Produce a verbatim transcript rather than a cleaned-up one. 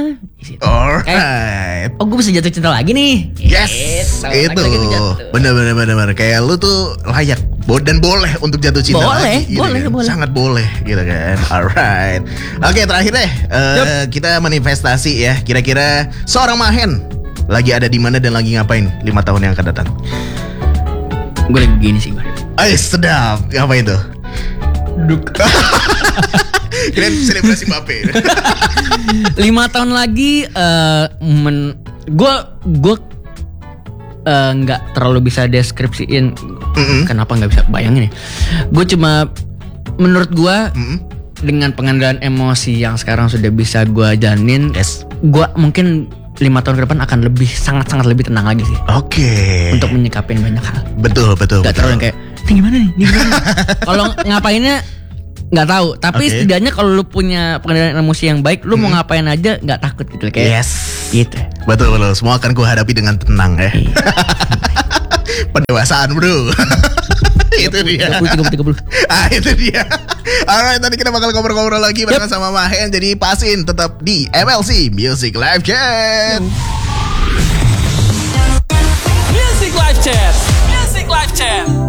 Alright. Oh, gue bisa jatuh cinta lagi nih. Yes, Gitu. itu bener-bener bener-bener kayak lu tuh layak dan boleh untuk jatuh cinta boleh, lagi. Gitu boleh, kan? boleh. Sangat boleh, gitu kan. Alright. Oke, terakhir deh, uh, Yep. kita manifestasi ya. Kira-kira seorang Mahen lagi ada di mana dan lagi ngapain lima tahun yang akan datang? Gue lagi gini sih, Bar. Ay, sedap. Ngapain tuh? Duk. Kirain selebrasi Mbappe. Lima tahun lagi, uh, men, gue gue uh, nggak terlalu bisa deskripsiin. Mm-mm. Kenapa nggak bisa bayangin ya? Gue cuma menurut gue mm-mm. dengan pengendalian emosi yang sekarang sudah bisa gue jalanin, yes. gue mungkin lima tahun ke depan akan lebih sangat-sangat lebih tenang lagi sih. Oke. Okay. Untuk menyikapin banyak hal. Betul betul. Gak terlalu yang kayak, ini gimana nih? Ini gimana? Kalau ngapainnya nggak tahu. Tapi okay. setidaknya kalau lu punya pengendalian emosi yang baik, lu hmm. mau ngapain aja nggak takut gitu kayak. Yes. Gitu. Betul betul. Semua akan gue hadapi dengan tenang ya. Pendewasaan bro. Itu dia. tiga puluh, tiga puluh. Ah itu dia. Alright, tadi kita bakal ngobrol-ngobrol lagi bareng yep. sama Mahen. Jadi pasin tetap di M L C Music Live Chat. Music Live Chat. Music Live Chat.